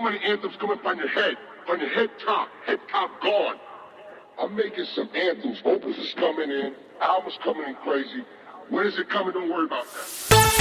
funny anthems coming from your head top gone. I'm making some anthems. Opus is coming in, albums coming in crazy. When is it coming? Don't worry about that.